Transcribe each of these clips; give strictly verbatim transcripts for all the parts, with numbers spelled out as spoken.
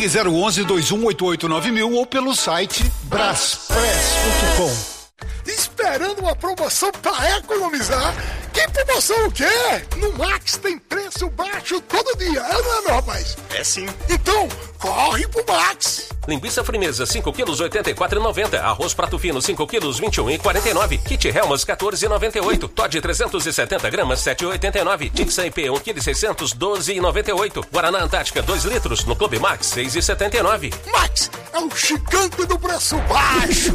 Ligue zero onze, dois um oito oito nove mil ou pelo site braspress ponto com. Esperando uma promoção para economizar? Que promoção o quê? No Max tem preço baixo todo dia, é não é, meu rapaz? É sim. Então, corre pro Max. Linguiça frimeza, cinco quilos, oitenta e quatro reais e noventa centavos. Arroz prato fino, cinco quilos, vinte e um reais e quarenta e nove centavos. Kit Helmas, quatorze reais e noventa e oito centavos. Todd, trezentos e setenta gramas, sete reais e oitenta e nove centavos. Tixa I P, um quilo e seiscentos, doze reais e noventa e oito centavos. Guaraná Antártica, dois litros, no Clube Max, seis reais e setenta e nove centavos. Max é o gigante do preço baixo.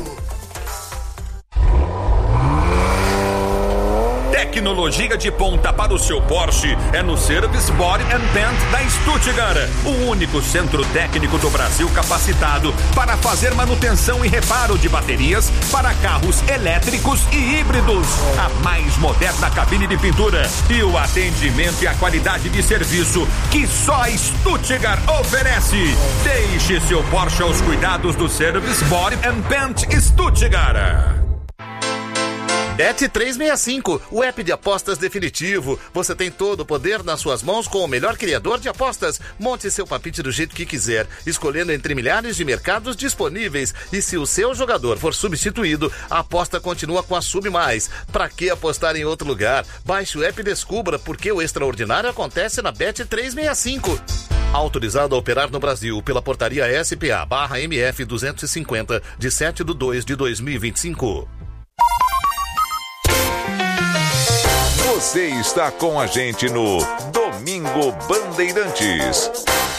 Tecnologia de ponta para o seu Porsche é no Service Body and Paint da Stuttgart, o único centro técnico do Brasil capacitado para fazer manutenção e reparo de baterias para carros elétricos e híbridos. A mais moderna cabine de pintura e o atendimento e a qualidade de serviço que só a Stuttgart oferece. Deixe seu Porsche aos cuidados do Service Body and Paint Stuttgart. Bet trezentos e sessenta e cinco, o app de apostas definitivo. Você tem todo o poder nas suas mãos com o melhor criador de apostas. Monte seu palpite do jeito que quiser, escolhendo entre milhares de mercados disponíveis. E se o seu jogador for substituído, a aposta continua com a Sub Mais. Pra que apostar em outro lugar? Baixe o app e descubra porque o extraordinário acontece na Bet trezentos e sessenta e cinco. Autorizado a operar no Brasil pela portaria S P A barra M F duzentos e cinquenta, de sete de dois de dois mil e vinte e cinco. Você está com a gente no Domingo Bandeirantes.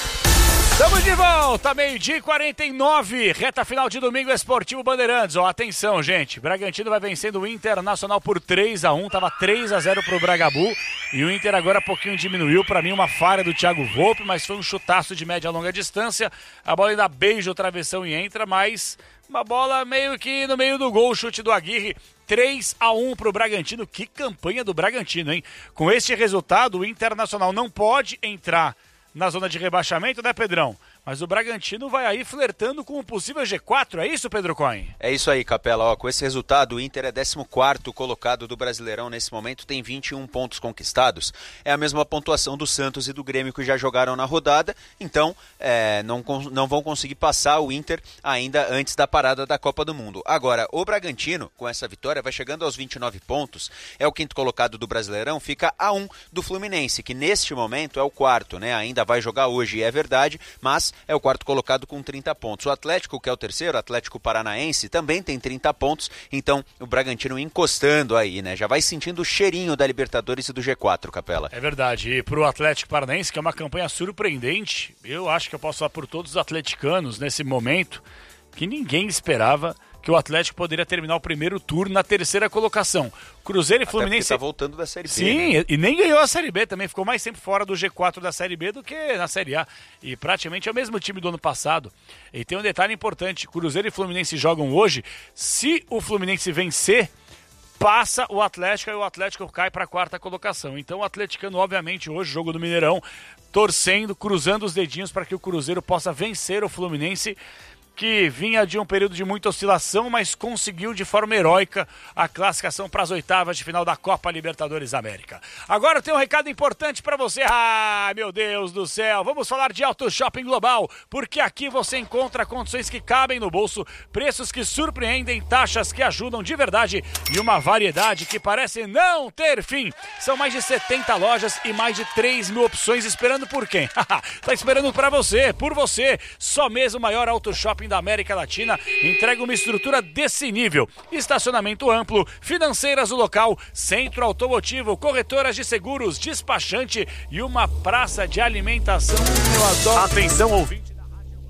Estamos de volta, meio-dia e quarenta e nove, reta final de Domingo Esportivo Bandeirantes. Ó, atenção, gente, Bragantino vai vencendo o Internacional por três a um, tava três a zero pro Bragabu, e o Inter agora pouquinho diminuiu, pra mim uma falha do Thiago Volpe, mas foi um chutaço de média a longa distância, a bola ainda beija o travessão e entra, mas uma bola meio que no meio do gol, o chute do Aguirre. três a um pro Bragantino, que campanha do Bragantino, hein? Com este resultado, o Internacional não pode entrar na zona de rebaixamento, né, Pedrão? Mas o Bragantino vai aí flertando com o possível G quatro, é isso, Pedro Cohen? É isso aí, Capela. Ó, com esse resultado, o Inter é décimo quarto colocado do Brasileirão nesse momento, tem vinte e um pontos conquistados. É a mesma pontuação do Santos e do Grêmio que já jogaram na rodada, então é, não, não vão conseguir passar o Inter ainda antes da parada da Copa do Mundo. Agora, o Bragantino, com essa vitória, vai chegando aos vinte e nove pontos, é o quinto colocado do Brasileirão, fica a um do Fluminense, que neste momento é o quarto, né? Ainda vai jogar hoje, é verdade, mas é o quarto colocado com trinta pontos. O Atlético, que é o terceiro, Atlético Paranaense, também tem trinta pontos, então o Bragantino encostando aí, né? Já vai sentindo o cheirinho da Libertadores e do G quatro, Capela. É verdade, e pro Atlético Paranaense, que é uma campanha surpreendente, eu acho que eu posso falar por todos os atleticanos nesse momento, que ninguém esperava que o Atlético poderia terminar o primeiro turno na terceira colocação. Cruzeiro e Até Fluminense... tá voltando da Série B. Sim, né? e nem ganhou a Série B também, ficou mais tempo fora do G quatro da Série B do que na Série A. E praticamente é o mesmo time do ano passado. E tem um detalhe importante, Cruzeiro e Fluminense jogam hoje, se o Fluminense vencer, passa o Atlético e o Atlético cai para a quarta colocação. Então o atleticano, obviamente, hoje, jogo do Mineirão, torcendo, cruzando os dedinhos para que o Cruzeiro possa vencer o Fluminense, que vinha de um período de muita oscilação, mas conseguiu de forma heróica a classificação para as oitavas de final da Copa Libertadores América. Agora eu tenho um recado importante para você. Ah, meu Deus do céu, vamos falar de Auto Shopping Global, porque aqui você encontra condições que cabem no bolso, preços que surpreendem, taxas que ajudam de verdade e uma variedade que parece não ter fim. São mais de setenta lojas e mais de três mil opções esperando por quem? Tá esperando para você, por você. Só mesmo o maior Auto Shopping da América Latina entrega uma estrutura desse nível: estacionamento amplo, financeiras do local, centro automotivo, corretoras de seguros, despachante e uma praça de alimentação. Eu adoro. Atenção, ouvinte.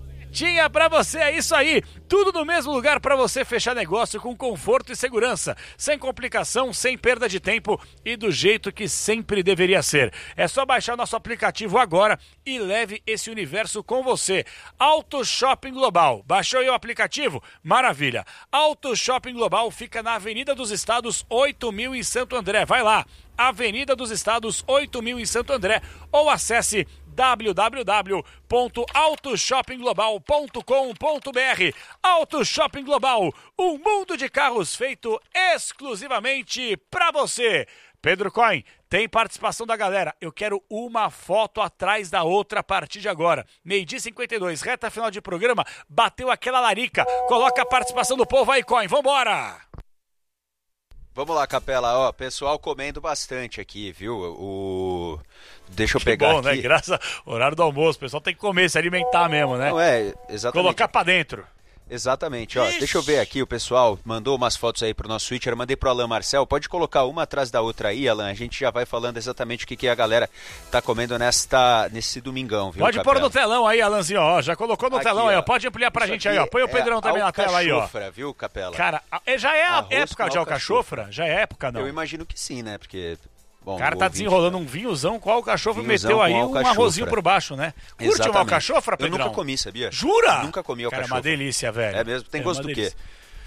Tinha pra você, é isso aí, tudo no mesmo lugar pra você fechar negócio com conforto e segurança, sem complicação, sem perda de tempo e do jeito que sempre deveria ser. É só baixar nosso aplicativo agora e leve esse universo com você. Auto Shopping Global, baixou aí o aplicativo? Maravilha! Auto Shopping Global fica na Avenida dos Estados oito mil em Santo André, vai lá, Avenida dos Estados oito mil em Santo André, ou acesse w w w ponto auto shopping global ponto com ponto b r. Auto Shopping Global, um mundo de carros feito exclusivamente para você. Pedro Cohen, Tem participação da galera. Eu quero uma foto atrás da outra a partir de agora. Meio-dia e cinquenta e dois, reta final de programa. Bateu aquela larica. Coloca a participação do povo aí, Coin. Vambora! Vamos lá, Capela. Ó, pessoal comendo bastante aqui, viu? O... Deixa eu que pegar bom, aqui. Né? Graças ao horário do almoço. O pessoal tem que comer, se alimentar mesmo, né? Não é, exatamente. Colocar pra dentro. Exatamente, ó, deixa eu ver aqui, o pessoal mandou umas fotos aí pro nosso Twitter, mandei pro Alan Marcel, pode colocar uma atrás da outra aí, Alan, a gente já vai falando exatamente o que, que a galera tá comendo nesta, nesse domingão, viu, Pode Capela? pôr no telão aí, Alanzinho, ó, já colocou no aqui, telão aí, ó, ó. pode ampliar pra Isso gente aí, ó, põe o Pedrão é também na tela aí, ó. Alcachofra, viu, Capela? Cara, já é a Arroz época com de alcachofra? Já é época, não? Eu imagino que sim, né, porque... Bom, o cara tá ouvinte, desenrolando um vinhozão com alcachofra e Vinhozão meteu aí com um alcachofra. arrozinho por baixo, né? Curte Exatamente. uma alcachofra, Eu Pedrão? nunca comi, sabia? Jura? Nunca comi Cara, alcachofra. é uma delícia, velho. É mesmo? Tem é gosto do quê? delícia.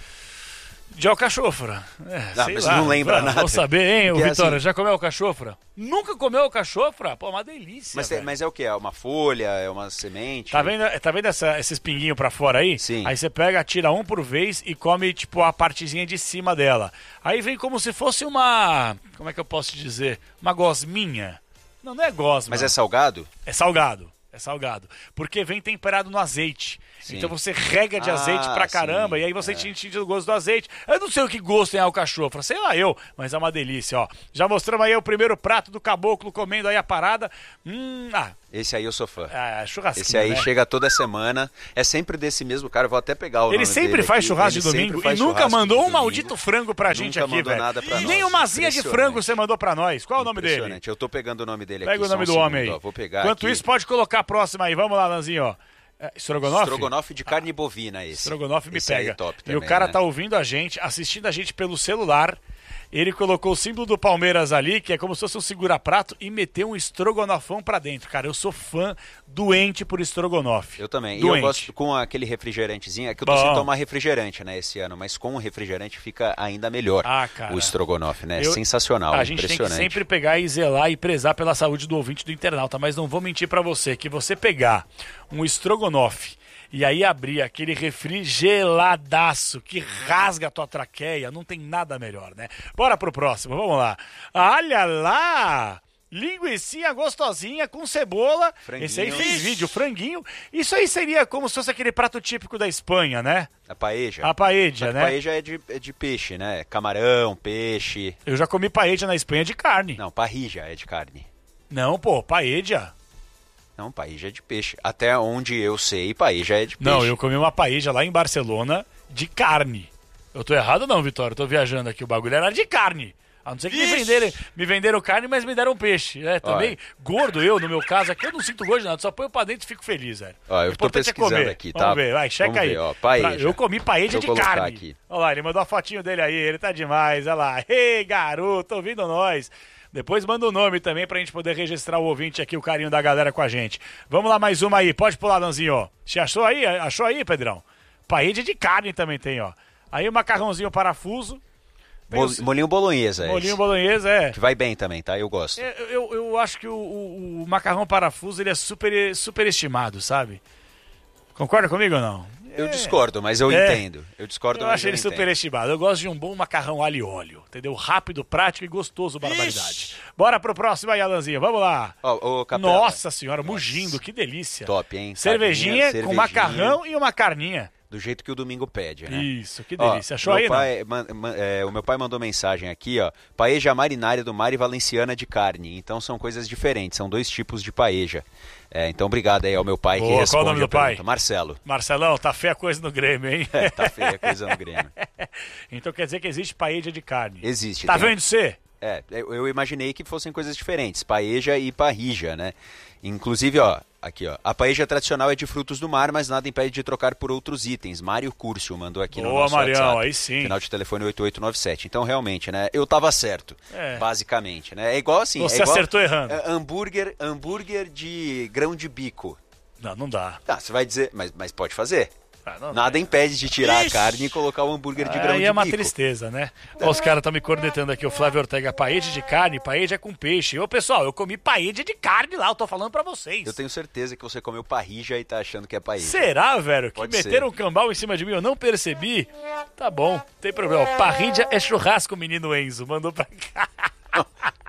De alcachofra. É, Ah, sei mas lá. não lembra Vamos, nada. Vou saber, hein, Porque, Vitória, assim- já comeu alcachofra? Nunca comeu alcachofra? Pô, uma delícia, Mas, tem- velho. mas é o quê? É uma folha? É uma semente? Tá vendo, tá vendo essa, esses pinguinhos pra fora aí? Sim. Aí você pega, tira um por vez e come, tipo, a partezinha de cima dela. Aí vem como se fosse uma... Como é que eu posso te dizer? Uma gosminha. Não, não é gosma. Mas é salgado? É salgado. É salgado. Porque vem temperado no azeite. Sim. Então você rega de Ah, azeite pra caramba sim, e aí você é. sente o gosto do azeite. Eu não sei o que gosto tem alcachofra, sei lá eu, mas é uma delícia, ó. Já mostramos aí o primeiro prato do caboclo comendo aí a parada. Hum, ah, Esse aí eu sou fã. ah churrasquinho, Esse aí né? chega toda semana. É sempre desse mesmo cara. Eu vou até pegar o Ele nome sempre dele faz aqui. churrasco Ele de domingo sempre e faz nunca churrasco mandou de um domingo. maldito frango pra gente Nunca aqui, mandou velho. nada pra E nós. nem uma asinha de Impressionante. frango você mandou pra nós. Qual é o nome dele? Impressionante. Eu tô pegando o nome dele Pega aqui. o nome só do um homem segundo, aí. ó. Vou pegar Enquanto aqui. isso, pode colocar a próxima aí. Vamos lá, Lanzinho, ó. É, estrogonofe? Estrogonofe de carne bovina esse. Estrogonofe me Esse aí pega. é top e também, o cara né? tá ouvindo a gente, assistindo a gente pelo celular. Ele colocou o símbolo do Palmeiras ali, que é como se fosse um segura-prato, e meteu um estrogonofão pra dentro. Cara, eu sou fã doente por estrogonofe. Eu também. E Doente. eu gosto com aquele refrigerantezinho. É que eu tô Bom. sem tomar refrigerante, né, esse ano. Mas com o refrigerante fica ainda melhor. Ah, cara. O estrogonofe, né? Eu- Sensacional, A gente tem que impressionante. sempre pegar e zelar e prezar pela saúde do ouvinte do internauta, mas não vou mentir pra você, que você pegar um estrogonofe e aí abrir aquele refri geladaço que rasga a tua traqueia, não tem nada melhor, né? Bora pro próximo, vamos lá. Olha lá! Linguicinha gostosinha com cebola. Franguinho. Esse aí fez vídeo, franguinho. Isso aí seria como se fosse aquele prato típico da Espanha, né? A paeja. A paella, Só que né? Paeja é de, é de peixe, né? Camarão, peixe. Eu já comi paella na Espanha de carne. Não, parrija é de carne. Não, pô, paella. Não, paeja é de peixe. Até onde eu sei, paeja é de peixe. Não, eu comi uma paella lá em Barcelona de carne. Eu tô errado não, Vitória? Eu tô viajando aqui. O bagulho era de carne. A não ser que me venderam, me venderam carne, mas me deram peixe. É, também, Olha. gordo eu, no meu caso aqui, eu não sinto gosto de nada. Só ponho pra dentro e fico feliz, velho. Ó, eu O tô importante é pesquisando comer. aqui, tá? Vamos ver, vai, checa Vamos aí. ver, ó, paella. Pra- Eu comi paella Deixa eu de colocar carne. aqui. Olha lá, ele mandou a fotinho dele aí. Ele tá demais, olha lá. Ei, garoto, ouvindo nós. Depois manda o nome também pra gente poder registrar o ouvinte aqui, o carinho da galera com a gente. Vamos lá, mais uma aí. Pode pular, Danzinho, ó. Você achou aí? Achou aí, Pedrão? Paella de carne também tem, ó. Aí o macarrãozinho parafuso. Tem Mol- o- Molinho bolonhesa, é Molinho esse. bolonhesa, é. Que vai bem também, tá? Eu gosto. É, Eu, eu acho que o, o- o macarrão parafuso ele é super, super estimado, sabe? Concorda comigo ou não? Eu discordo, mas eu É. entendo. Eu discordo, Eu mas acho ele entendo. super estimado. Eu gosto de um bom macarrão alho e óleo, entendeu? Rápido, prático e gostoso, barbaridade. Bora pro próximo aí, Alanzinho. Vamos lá. Ó, ô, Capela. Nossa senhora, mugindo, que delícia. Top, hein? Cervejinha, Cervejinha, com macarrão e uma carninha. Do jeito que o domingo pede, né? Isso, que Ó, delícia. Achou meu aí, não? pai, man- man- é, o meu pai mandou mensagem aqui, ó. Paeja marinária do mar e valenciana de carne. Então são coisas diferentes, são dois tipos de paeja. É, então obrigado aí ao meu pai que Boa, responde qual o nome a do pai? pergunta. Marcelo. Marcelão, tá feia a coisa no Grêmio, hein? É, tá feia a coisa no Grêmio. Então quer dizer que existe paella de carne. Existe. Tá tem- vendo você? É, eu eu imaginei que fossem coisas diferentes, paeja e parrija, né? Inclusive, ó, aqui, ó, a paeja tradicional é de frutos do mar, mas nada impede de trocar por outros itens. Mário Curcio mandou aqui no Boa, nosso Marião, WhatsApp. aí sim. Final de telefone oito oito nove sete. Então, realmente, né, eu tava certo, É. basicamente, né? É igual assim, Você é igual, acertou errando. é, hambúrguer, hambúrguer de grão de bico. Não, não dá. Tá, você vai dizer, mas, mas pode fazer. Ah, não Nada impede de tirar a carne e colocar o hambúrguer de grão Aí de é uma bico. tristeza, né? Ó, os caras estão me cornetando aqui, o Flávio Ortega, paella de carne, paella com peixe. Ô, pessoal, eu comi paella de carne lá, eu tô falando pra vocês. Eu tenho certeza que você comeu parrija e tá achando que é paella. Será, velho? Que Pode meteram ser. um cambal em cima de mim, eu não percebi. Tá bom, não tem problema. Parrilla é churrasco, menino Enzo. Mandou pra cá.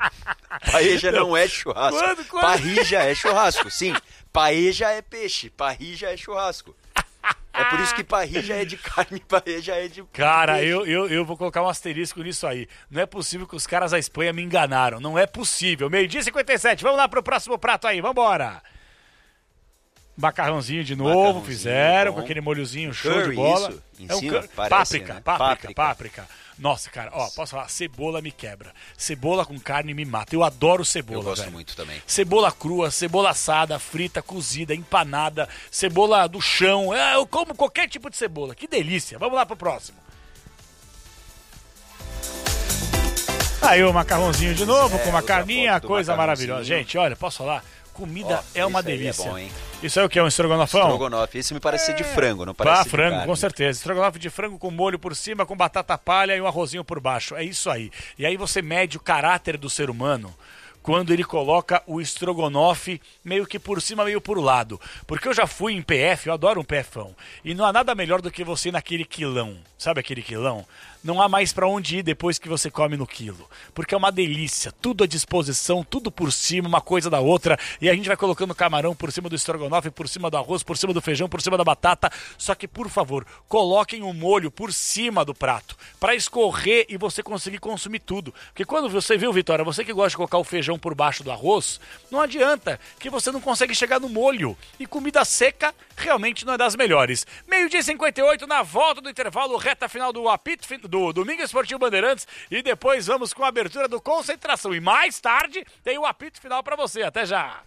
Paeja não, não é churrasco. Quando, quando? Parrija é churrasco, sim. Paeja é peixe, parrija é churrasco. É por isso que parrija é de carne, paeja é de Cara, peixe. eu, eu, eu vou colocar um asterisco nisso aí. Não é possível que os caras da Espanha me enganaram. Não é possível. Meio-dia e cinquenta e sete. Vamos lá pro próximo prato aí. Vambora. Macarrãozinho de novo, Macarrãozinho, fizeram bom. com aquele molhozinho show Curry, de bola. isso, em é um cima, cur... parece, páprica, né? páprica, Páprica. páprica. Nossa, cara, ó, posso falar, cebola me quebra. Cebola com carne me mata. Eu adoro cebola, Eu gosto velho. muito também. Cebola crua, cebola assada, frita, cozida, empanada, cebola do chão. É, eu como qualquer tipo de cebola. Que delícia. Vamos lá pro próximo. Aí o macarrãozinho de novo, É, com uma outra carninha, foto do coisa macarrãozinho. maravilhosa. Gente, olha, posso falar? Comida Ó, é uma isso aí é delícia. bom, hein? Isso aí é o que? É um estrogonofão? Estrogonofe. Esse me parece ser de frango, não parece Ah, ser de frango, carne. com certeza. Estrogonofe de frango com molho por cima, com batata palha e um arrozinho por baixo. É isso aí. E aí você mede o caráter do ser humano quando ele coloca o estrogonofe meio que por cima, meio por lado. Porque eu já fui em P F, eu adoro um PFão. E não há nada melhor do que você ir naquele quilão. Sabe aquele quilão? Não há mais pra onde ir depois que você come no quilo. Porque é uma delícia, tudo à disposição, tudo por cima, uma coisa da outra. E a gente vai colocando camarão por cima do estrogonofe, por cima do arroz, por cima do feijão, por cima da batata. Só que, por favor, coloquem o molho por cima do prato, pra escorrer e você conseguir consumir tudo. Porque quando você viu, Vitória, você que gosta de colocar o feijão por baixo do arroz, não adianta, que você não consegue chegar no molho. E comida seca realmente não é das melhores. Meio-dia e cinquenta e oito, na volta do intervalo, reta final do apito do Domingo Esportivo Bandeirantes, e depois vamos com a abertura do Concentração. E mais tarde tem o apito final pra você. Até já!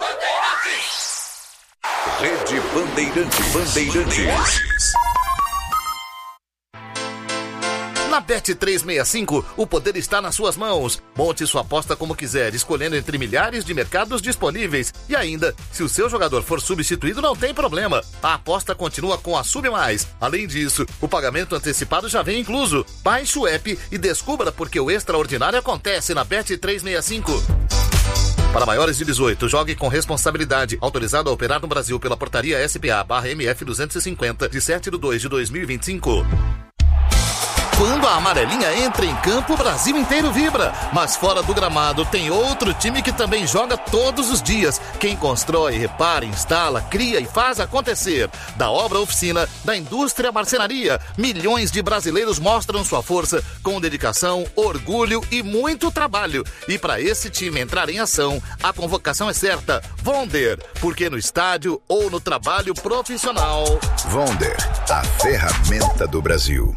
Rede Bandeirante Bandeirantes. Na Bet trezentos e sessenta e cinco, o poder está nas suas mãos. Monte sua aposta como quiser, escolhendo entre milhares de mercados disponíveis. E ainda, se o seu jogador for substituído, não tem problema. A aposta continua com a Sub Mais. Além disso, o pagamento antecipado já vem incluso. Baixe o app e descubra porque o extraordinário acontece na Bet trezentos e sessenta e cinco. Para maiores de dezoito, jogue com responsabilidade. Autorizado a operar no Brasil pela portaria S P A barra M F duzentos e cinquenta, de sete de dois de dois mil e vinte e cinco. Quando a amarelinha entra em campo, o Brasil inteiro vibra. Mas fora do gramado tem outro time que também joga todos os dias. Quem constrói, repara, instala, cria e faz acontecer. Da obra oficina, da indústria marcenaria, milhões de brasileiros mostram sua força com dedicação, orgulho e muito trabalho. E para esse time entrar em ação, a convocação é certa. Vonder, porque no estádio ou no trabalho profissional. Vonder, a ferramenta do Brasil.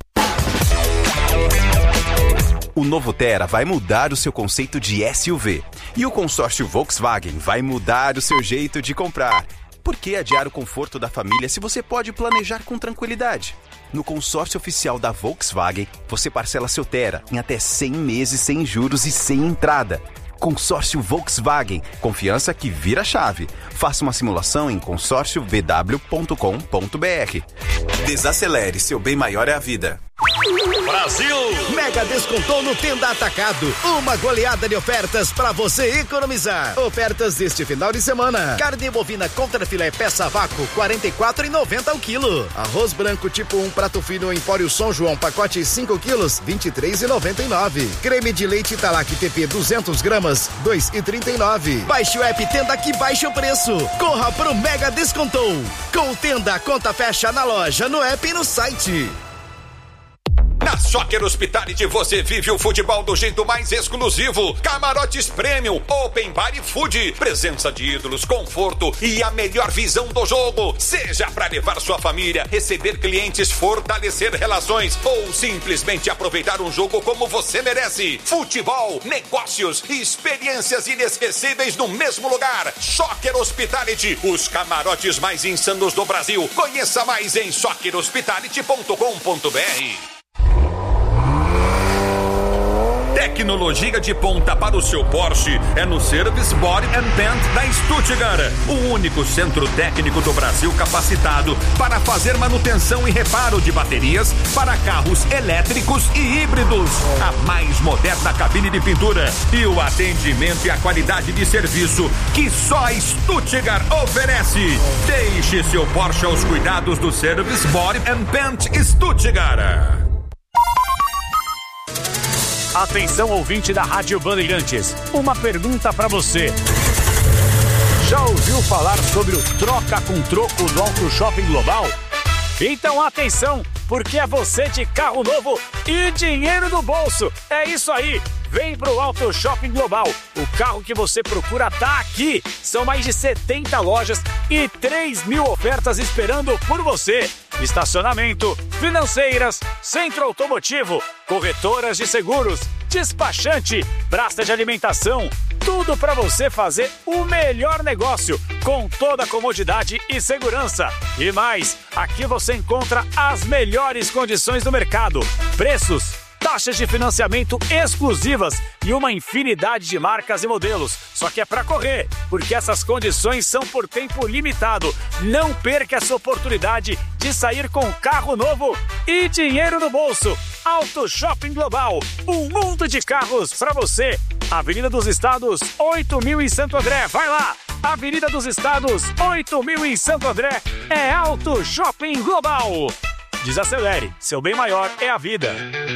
O novo Tera vai mudar o seu conceito de S U V. E o consórcio Volkswagen vai mudar o seu jeito de comprar. Por que adiar o conforto da família se você pode planejar com tranquilidade? No consórcio oficial da Volkswagen, você parcela seu Tera em até cem meses sem juros e sem entrada. Consórcio Volkswagen, confiança que vira chave. Faça uma simulação em consórcio v w ponto com ponto b r. Desacelere, seu bem maior é a vida. Brasil! Mega descontou no Tenda Atacado. Uma goleada de ofertas para você economizar. Ofertas deste final de semana. Carne bovina contra filé peça a vácuo, quarenta e quatro reais e noventa centavos ao quilo. Arroz branco tipo um prato fino Empório São João, pacote cinco quilos, vinte e três reais e noventa e nove centavos. Creme de leite Italac T P duzentos gramas, dois reais e trinta e nove centavos. Baixe o app Tenda que baixa o preço. Corra pro Mega Descontou. Com o Tenda, a conta fecha na loja, no app e no site. Na Soccer Hospitality você vive o futebol do jeito mais exclusivo. Camarotes Premium, Open Bar e Food. Presença de ídolos, conforto e a melhor visão do jogo. Seja para levar sua família, receber clientes, fortalecer relações ou simplesmente aproveitar um jogo como você merece. Futebol, negócios e experiências inesquecíveis no mesmo lugar. Soccer Hospitality, os camarotes mais insanos do Brasil. Conheça mais em soccer hospitality ponto com ponto b r. Tecnologia de ponta para o seu Porsche é no Service Body and Paint da Stuttgart, o único centro técnico do Brasil capacitado para fazer manutenção e reparo de baterias para carros elétricos e híbridos. A mais moderna cabine de pintura e o atendimento e a qualidade de serviço que só a Stuttgart oferece. Deixe seu Porsche aos cuidados do Service Body and Paint Stuttgart. Atenção, ouvinte da Rádio Bandeirantes. Uma pergunta pra você. Já ouviu falar sobre o troca com troco do Auto Shopping Global? Então atenção, porque é você de carro novo e dinheiro no bolso. É isso aí. Vem pro Auto Shopping Global. O carro que você procura tá aqui. São mais de setenta lojas e três mil ofertas esperando por você. Estacionamento, financeiras, centro automotivo, corretoras de seguros, despachante, praça de alimentação. Tudo para você fazer o melhor negócio, com toda a comodidade e segurança. E mais, aqui você encontra as melhores condições do mercado. Preços, taxas de financiamento exclusivas e uma infinidade de marcas e modelos. Só que é pra correr, porque essas condições são por tempo limitado. Não perca essa oportunidade de sair com carro novo e dinheiro no bolso. Auto Shopping Global, um mundo de carros pra você. Avenida dos Estados, oito mil em Santo André. Vai lá! Avenida dos Estados, oito mil em Santo André. É Auto Shopping Global. Desacelere, seu bem maior é a vida.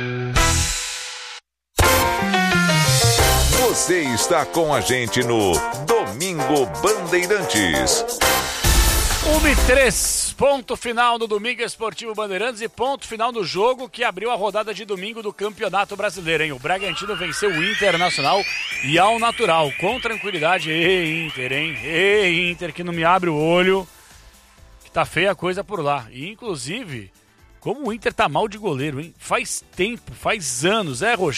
Você está com a gente no Domingo Bandeirantes. um e três, ponto final no Domingo Esportivo Bandeirantes e ponto final no jogo que abriu a rodada de domingo do Campeonato Brasileiro, hein? O Bragantino venceu o Internacional e ao natural, com tranquilidade. Ei, Inter, hein? Ei, Inter, que não me abre o olho, que tá feia a coisa por lá. E, inclusive, como o Inter tá mal de goleiro, hein? Faz tempo, faz anos, é, Rocha?